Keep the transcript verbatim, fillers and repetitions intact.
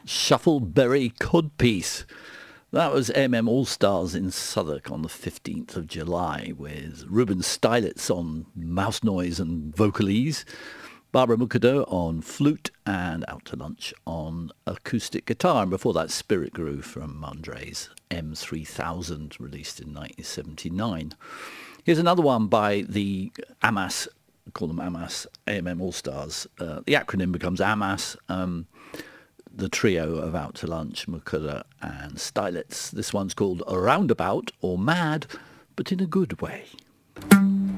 Shuffleberry Codpiece. That was M M All-Stars in Southwark on the fifteenth of July with Ruben Stylitz on mouse noise and vocalese, Barbara Mukado on flute, and Out to Lunch on acoustic guitar. And before that, Spirit Groove from Andre's M three thousand, released in nineteen seventy-nine. Here's another one by the A M A S, call them A M A S, A M M All-Stars. Uh, the acronym becomes A M A S. Um, the trio of Out to Lunch, Mukada and Stylitz. This one's called A Roundabout, or Mad, but in a good way.